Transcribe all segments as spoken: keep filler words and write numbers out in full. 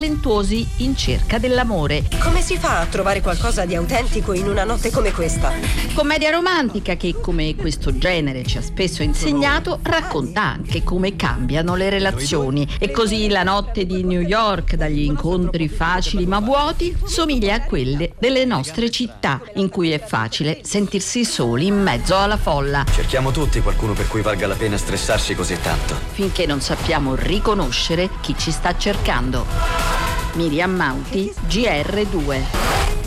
talentuosi in cerca dell'amore. Come si fa a trovare qualcosa di autentico in una notte come questa? Commedia romantica che, come questo genere ci ha spesso insegnato, racconta anche come cambiano le relazioni. E così la notte di New York, dagli incontri facili ma vuoti, somiglia a quelle delle nostre città, in cui è facile sentirsi soli in mezzo alla folla. Cerchiamo tutti qualcuno per cui valga la pena stressarsi così tanto. Finché non sappiamo riconoscere chi ci sta cercando. Miriam Mauti, G R due.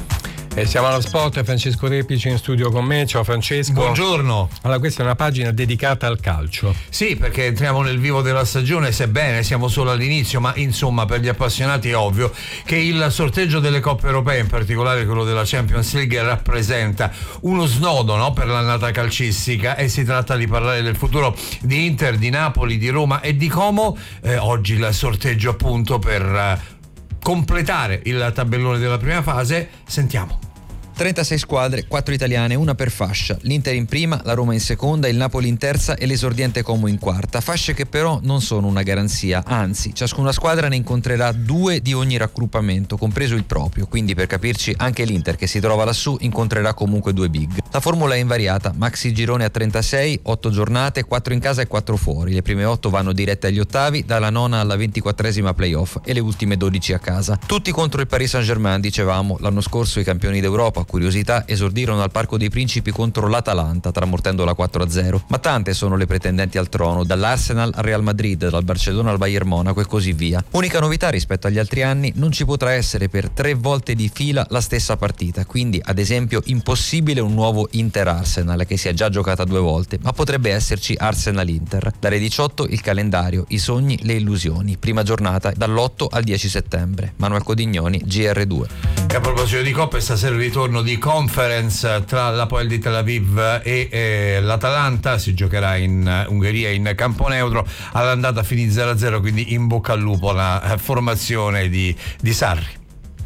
E siamo allo spot, Francesco Repici in studio con me. Ciao Francesco. Buongiorno. Allora, questa è una pagina dedicata al calcio. Sì, perché entriamo nel vivo della stagione, sebbene siamo solo all'inizio, ma insomma per gli appassionati è ovvio che il sorteggio delle coppe europee, in particolare quello della Champions League, rappresenta uno snodo, no, per l'annata calcistica, e si tratta di parlare del futuro di Inter, di Napoli, di Roma e di Como. Eh, oggi il sorteggio appunto per eh, completare il tabellone della prima fase. Sentiamo. trentasei squadre, quattro italiane, una per fascia. L'Inter in prima, la Roma in seconda, il Napoli in terza e l'esordiente Como in quarta. Fasce che però non sono una garanzia, anzi, ciascuna squadra ne incontrerà due di ogni raggruppamento, compreso il proprio. Quindi, per capirci, anche l'Inter, che si trova lassù, incontrerà comunque due big. La formula è invariata: maxi girone a trentasei, otto giornate, quattro in casa e quattro fuori. Le prime otto vanno dirette agli ottavi, dalla nona alla ventiquattresima playoff e le ultime dodici a casa. Tutti contro il Paris Saint-Germain, dicevamo. L'anno scorso i campioni d'Europa, curiosità, esordirono al Parco dei Principi contro l'Atalanta, tramortendola quattro a zero. Ma tante sono le pretendenti al trono, dall'Arsenal al Real Madrid, dal Barcellona al Bayern Monaco e così via. Unica novità rispetto agli altri anni: non ci potrà essere per tre volte di fila la stessa partita, quindi ad esempio impossibile un nuovo Inter-Arsenal, che si è già giocata due volte, ma potrebbe esserci Arsenal-Inter. Dalle diciotto il calendario, i sogni, le illusioni. Prima giornata dall'otto al dieci settembre. Manuel Codignoni, G R due. E a proposito di coppe, stasera il ritorno di conference tra l'Hapoel di Tel Aviv e eh, l'Atalanta. Si giocherà in uh, Ungheria in campo neutro. All'andata finì zero a zero, quindi in bocca al lupo la uh, formazione di, di Sarri.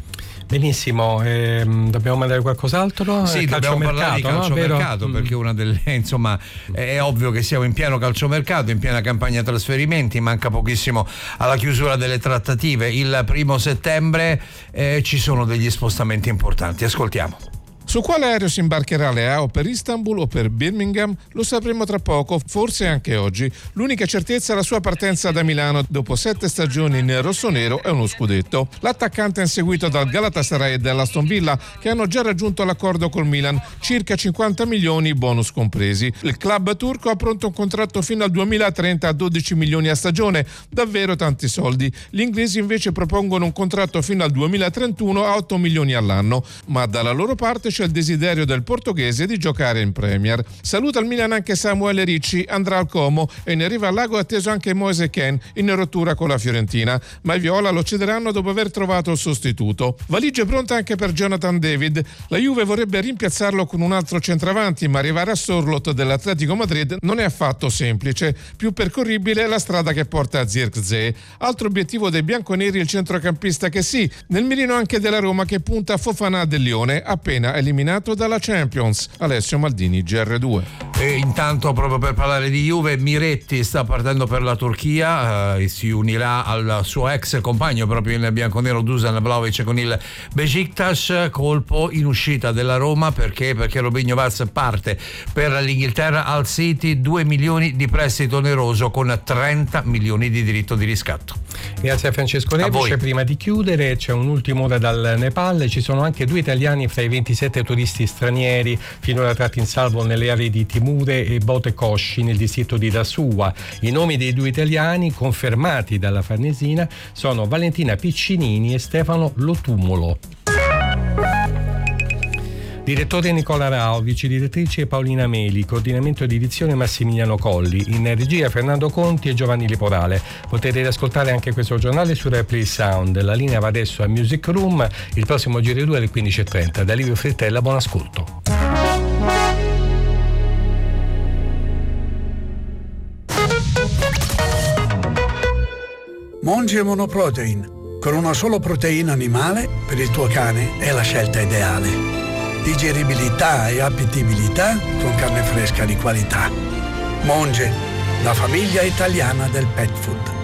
Benissimo, ehm, dobbiamo mandare qualcos'altro? Sì, dobbiamo parlare di calciomercato, no? Perché una delle, insomma, è ovvio che siamo in pieno calciomercato, in piena campagna trasferimenti, manca pochissimo alla chiusura delle trattative. Il primo settembre eh, ci sono degli spostamenti importanti. Ascoltiamo. Su quale aereo si imbarcherà Leao, per Istanbul o per Birmingham? Lo sapremo tra poco, forse anche oggi. L'unica certezza è la sua partenza da Milano dopo sette stagioni in rossonero e uno scudetto. L'attaccante è inseguito dal Galatasaray e dall'Aston Villa, che hanno già raggiunto l'accordo col Milan, circa cinquanta milioni bonus compresi. Il club turco ha pronto un contratto fino al duemilatrenta a dodici milioni a stagione, davvero tanti soldi. Gli inglesi invece propongono un contratto fino al duemilatrentuno a otto milioni all'anno, ma dalla loro parte c'è il desiderio del portoghese di giocare in Premier. Saluta il Milan anche Samuele Ricci, andrà al Como, e ne arriva al lago atteso anche Moise Kean, in rottura con la Fiorentina, ma i viola lo cederanno dopo aver trovato il sostituto. Valigia pronta anche per Jonathan David. La Juve vorrebbe rimpiazzarlo con un altro centravanti, ma arrivare a Sorloth dell'Atletico Madrid non è affatto semplice. Più percorribile è la strada che porta a Zirkzee. Altro obiettivo dei bianconeri il centrocampista che sì, nel mirino anche della Roma, che punta a Fofana del Lione, appena eliminato dalla Champions. Alessio Maldini, G R due. E intanto, proprio per parlare di Juve, Miretti sta partendo per la Turchia eh, e si unirà al suo ex compagno proprio in bianconero Dusan Vlahovic con il Beşiktaş. Colpo in uscita della Roma perché perché Robinho Vaz parte per l'Inghilterra al City, due milioni di prestito oneroso con trenta milioni di diritto di riscatto. Grazie a Francesco Repici. Prima di chiudere c'è un'ultima ora dal Nepal. Ci sono anche due italiani fra i ventisette turisti stranieri finora tratti in salvo nelle aree di Timure e Bote Koshi nel distretto di Rasuwa. I nomi dei due italiani confermati dalla Farnesina sono Valentina Piccinini e Stefano Lotumulo. Direttore Nicola Rao, vice direttrice Paolina Meli, coordinamento di edizione Massimiliano Colli, in regia Fernando Conti e Giovanni Liporale. Potete ascoltare anche questo giornale su Replay Sound. La linea va adesso a Music Room, il prossimo G R due alle quindici e trenta. Da Livio Frittella, buon ascolto. Monge Monoprotein. Con una sola proteina animale, per il tuo cane è la scelta ideale. Digeribilità e appetibilità con carne fresca di qualità. Monge, la famiglia italiana del pet food.